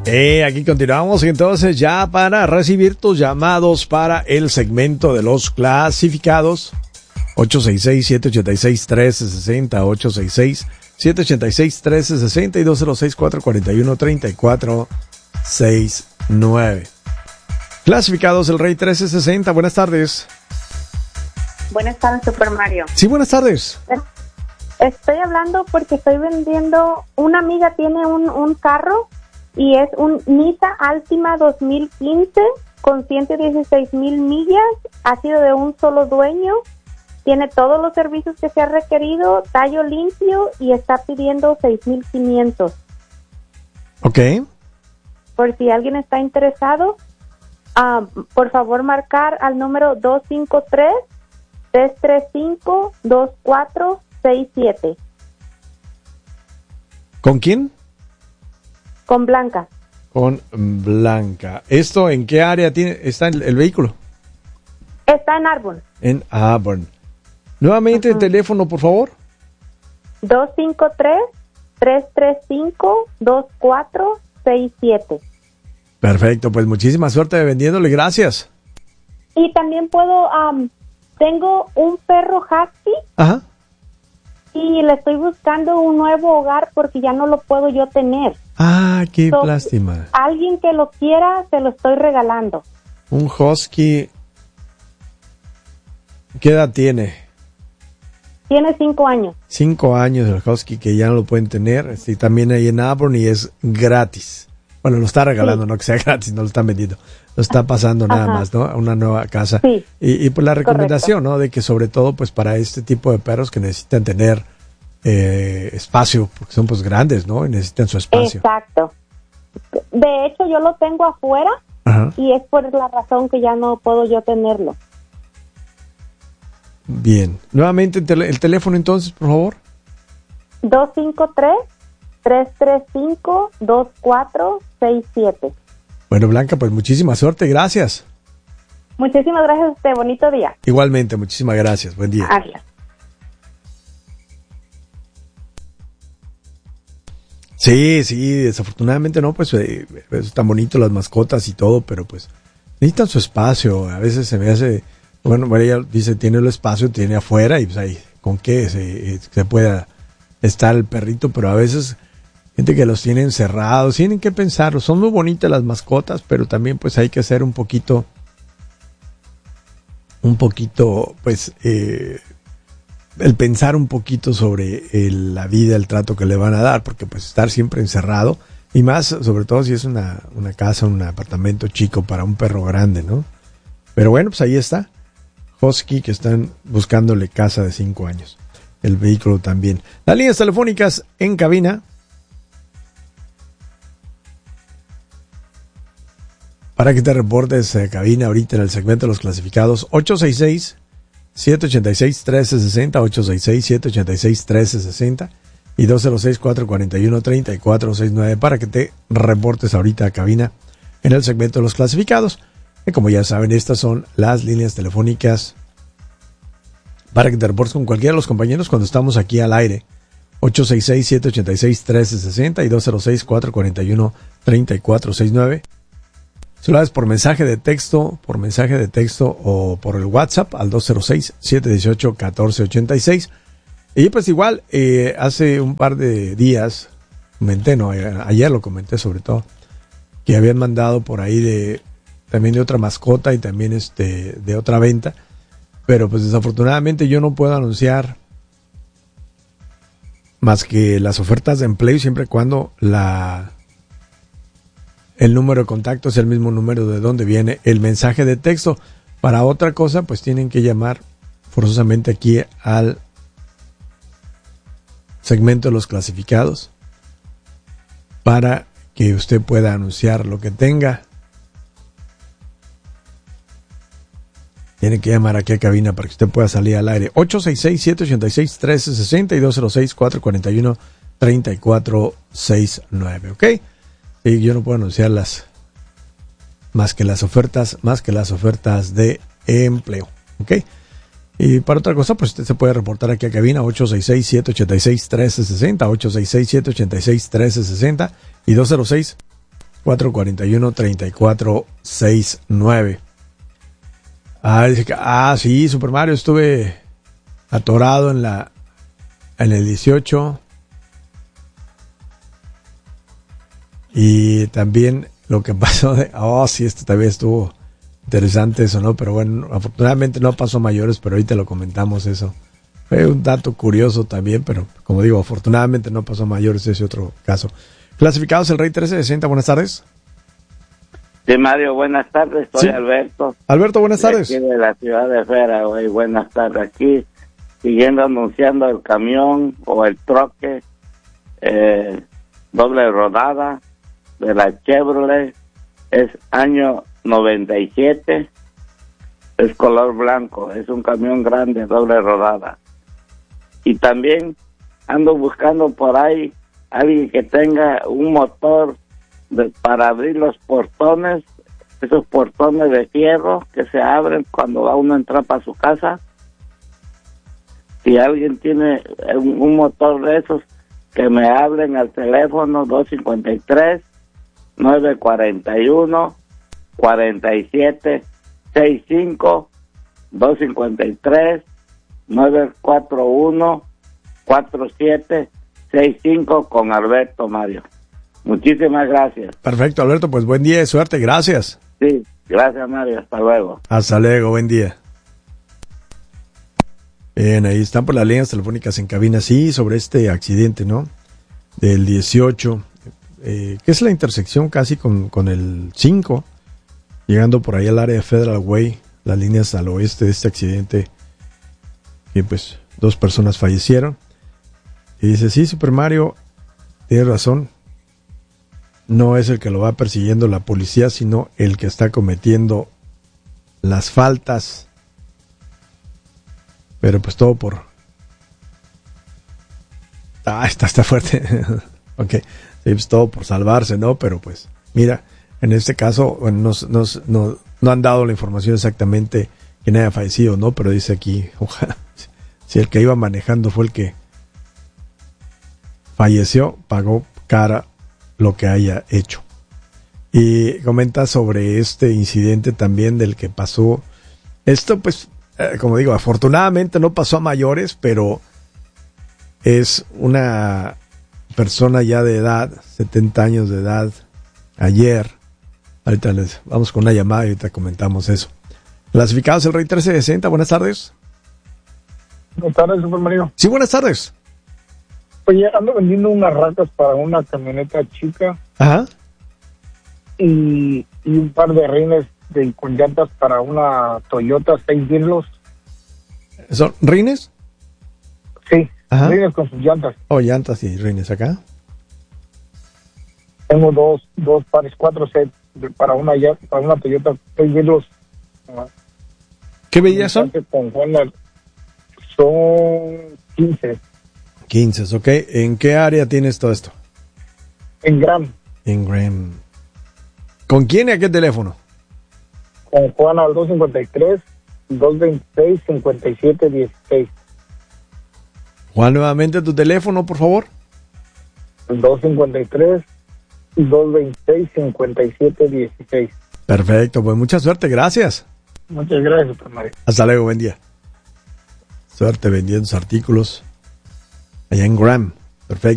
Aquí continuamos entonces ya para recibir tus llamados para el segmento de los clasificados. 866-786-1360, 866-786-1360 y 206-441-3469. Clasificados El Rey 1360, buenas tardes. Buenas tardes, Super Mario. Sí, buenas tardes. Estoy hablando porque estoy vendiendo, una amiga tiene un carro y es un Nissan Altima 2015 con 116,000 millas, ha sido de un solo dueño, tiene todos los servicios que se ha requerido, tallo limpio y está pidiendo 6,500. Ok. Por si alguien está interesado, por favor marcar al número 253-335-2467. ¿Con quién? Con Blanca. Con Blanca. ¿Esto en qué área está el vehículo? Está en Auburn. En Auburn. Nuevamente el teléfono, por favor. 253-335-2467. Perfecto, pues muchísima suerte vendiéndole, gracias. Y también puedo, tengo un perro husky. Ajá. Y le estoy buscando un nuevo hogar porque ya no lo puedo yo tener. Ah, qué lástima. Alguien que lo quiera, se lo estoy regalando. Un husky. ¿Qué edad tiene? Tiene 5 años. 5 años el husky que ya no lo pueden tener. Sí, también ahí en Auburn y es gratis. Bueno, lo está regalando, sí. No que sea gratis, no lo están vendiendo. Lo está pasando nada más, ¿no? A una nueva casa. Sí. Y pues la recomendación, Correcto. ¿no? De que sobre todo, pues para este tipo de perros que necesitan tener espacio, porque son pues grandes, ¿no? Y necesitan su espacio. Exacto. De hecho, yo lo tengo afuera. Ajá. Y es por la razón que ya no puedo yo tenerlo. Bien. Nuevamente el teléfono entonces, por favor. 253-335-2467. Bueno, Blanca, pues muchísima suerte, gracias. Muchísimas gracias a usted, bonito día. Igualmente, muchísimas gracias, buen día. Adiós. Sí, desafortunadamente no, pues están bonitos las mascotas y todo, pero pues necesitan su espacio. A veces se me hace, bueno, ella dice, tiene el espacio, tiene afuera y pues ahí, ¿con qué se pueda estar el perrito? Pero a veces gente que los tiene encerrados, tienen que pensarlo. Son muy bonitas las mascotas, pero también pues hay que hacer un poquito, pues, el pensar un poquito sobre la vida, el trato que le van a dar, porque pues estar siempre encerrado, y más, sobre todo si es una casa, un apartamento chico para un perro grande, ¿no? Pero bueno, pues ahí está. Husky que están buscándole casa de 5 años. El vehículo también. Las líneas telefónicas en cabina. Para que te reportes cabina ahorita en el segmento de los clasificados, 866-786-1360, 866-786-1360 y 206-441-3469 para que te reportes ahorita a cabina en el segmento de los clasificados. Y como ya saben, estas son las líneas telefónicas para que te reportes con cualquiera de los compañeros cuando estamos aquí al aire. 866-786-1360 y 206-441-3469. Si lo haces por mensaje de texto o por el WhatsApp al 206-718-1486. Y pues igual, hace un par de días, ayer lo comenté sobre todo, que habían mandado por ahí también de otra mascota y también de otra venta. Pero pues desafortunadamente yo no puedo anunciar más que las ofertas de empleo siempre y cuando el número de contacto es el mismo número de donde viene el mensaje de texto. Para otra cosa, pues tienen que llamar forzosamente aquí al segmento de los clasificados para que usted pueda anunciar lo que tenga. Tiene que llamar aquí a cabina para que usted pueda salir al aire. 866-786-1360 y 206-441-3469, ¿ok? Y yo no puedo anunciarlas más que las ofertas de empleo, ¿ok? Y para otra cosa, pues usted se puede reportar aquí a cabina 866-786-1360, 866-786-1360 y 441-3469. Dice que, sí, Super Mario, estuve atorado en el 18. Y también lo que pasó sí, esto también estuvo interesante eso, ¿no? Pero bueno, afortunadamente no pasó a mayores, pero ahorita lo comentamos eso. Fue un dato curioso también, pero como digo, afortunadamente no pasó a mayores ese otro caso. Clasificados el Rey 1360, buenas tardes. Sí, Mario, buenas tardes, soy Sí. Alberto. Alberto, buenas tardes. Aquí de la ciudad de Fera, güey, buenas tardes. Aquí, siguiendo anunciando el camión o el troque, doble rodada de la Chevrolet, es año 97, es color blanco, es un camión grande, doble rodada. Y también ando buscando por ahí alguien que tenga un motor para abrir los portones, esos portones de fierro que se abren cuando va uno a entrar para su casa. Si alguien tiene un motor de esos, que me hablen al teléfono 253-941-4765, 253-941-4765 con Alberto, Mario. Muchísimas gracias. Perfecto, Alberto, pues buen día y suerte, gracias. Sí, gracias, Mario, hasta luego. Hasta luego, buen día. Bien, ahí están por las líneas telefónicas en cabina, sí, sobre este accidente, ¿no? Del 18, que es la intersección casi con el 5, llegando por ahí al área de Federal Way, las líneas al oeste de este accidente, que pues 2 personas fallecieron. Y dice, sí, Super Mario, tiene razón, no es el que lo va persiguiendo la policía, sino el que está cometiendo las faltas. Pero pues todo por... está fuerte. Ok. Sí, pues todo por salvarse, ¿no? Pero pues, mira, en este caso bueno, no han dado la información exactamente quién haya fallecido, ¿no? Pero dice aquí, ojalá, si el que iba manejando fue el que falleció, pagó cara lo que haya hecho. Y comenta sobre este incidente también del que pasó. Esto pues... como digo, afortunadamente no pasó a mayores, pero es una persona ya de edad, 70 años de edad, ayer. Ahorita vamos con una llamada y ahorita comentamos eso. Clasificados el Rey 1360, buenas tardes. Buenas tardes, Super Mario. Sí, buenas tardes. Oye, ando vendiendo unas racas para una camioneta chica. Ajá. Y un par de rines con llantas para una Toyota 6 virlos. ¿Son rines? Sí, Ajá. rines con sus llantas. Llantas y rines acá. Tengo dos pares, 4 sets para una Toyota 6 virlos. ¿Qué medidas son? Con Juana, son 15. 15, ok. ¿En qué área tienes todo esto? En Gram. En Graham. ¿Con quién y a qué teléfono? Con Juan al 253-226-5716. Juan, nuevamente tu teléfono, por favor. 253-226-5716. Perfecto, pues mucha suerte, gracias. Muchas gracias, Super Mario. Hasta luego, buen día. Suerte vendiendo sus artículos allá en Graham. Perfecto.